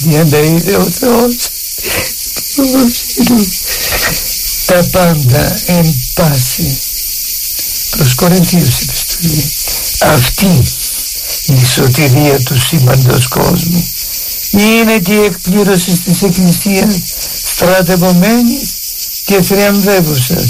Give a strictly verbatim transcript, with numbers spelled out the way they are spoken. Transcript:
διαντα ο Θεός τα πάντα εν πάση. Προς Κορινθίους επιστολή. Αυτή η σωτηρία του σύμπαντος κόσμου είναι και η εκπλήρωση της Εκκλησίας στρατευμένης και θριαμβεύουσας